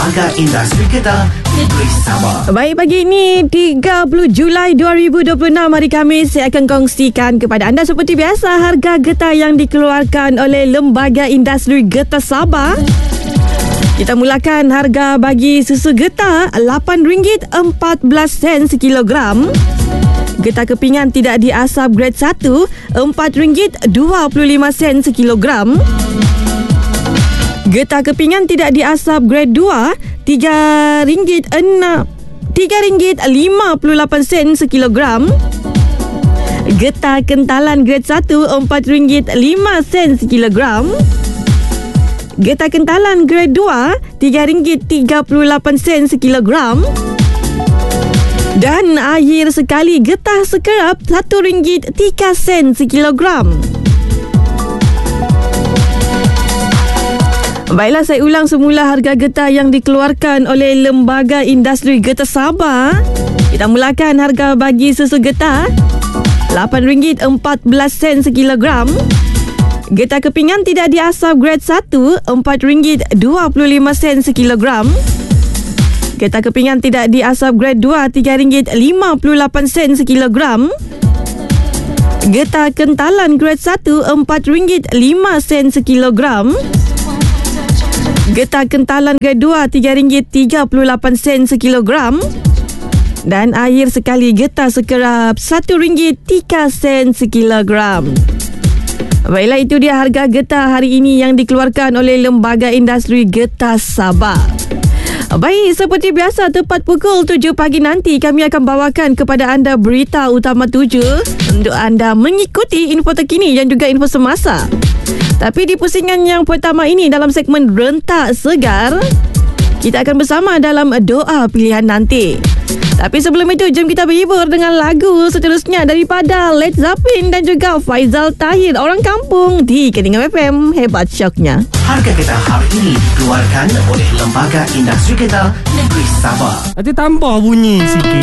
Lembaga Industri Kedah Negeri Sabah. Baik, pagi ini 30 Julai 2026 hari Khamis, saya akan kongsikan kepada anda seperti biasa harga getah yang dikeluarkan oleh Lembaga Industri Getah Sabah. Kita mulakan harga bagi susu getah RM8.14 sekilogram. Getah kepingan tidak diasap grade 1 RM4.25 sekilogram. Getah kepingan tidak diasap grade 2 RM3.58 sekilogram. Getah kentalan grade 1 RM4.05 sekilogram. Getah kentalan grade 2 RM3.38 sekilogram. Dan akhir sekali getah sekerap RM1.03 sekilogram. Baiklah, saya ulang semula harga getah yang dikeluarkan oleh Lembaga Industri Getah Sabah. Kita mulakan harga bagi susu getah RM8.14 sekilogram. Getah kepingan tidak diasap grade 1 RM4.25 sekilogram. Getah kepingan tidak diasap grade 2 RM3.58 sekilogram. Getah kentalan grade 1 RM4.05 sekilogram. Getah kentalan grade 2 RM3.38 sekilogram. Dan akhir sekali getah sekerap RM1.03 sekilogram. Baiklah, itu dia harga getah hari ini yang dikeluarkan oleh Lembaga Industri Getah Sabah. Baik, seperti biasa tepat pukul 7 pagi nanti kami akan bawakan kepada anda berita utama 7 untuk anda mengikuti info terkini dan juga info semasa. Tapi di pusingan yang pertama ini dalam segmen Rentak Segar, kita akan bersama dalam doa pilihan nanti. Tapi sebelum itu, jom kita berhibur dengan lagu seterusnya daripada Led Zeppelin dan juga Faizal Tahir, Orang Kampung di Keningam FM. Hebat syoknya. Harga getah hari ini dikeluarkan oleh Lembaga Industri Kedah Negeri Sabah. Nanti tambah bunyi sikit.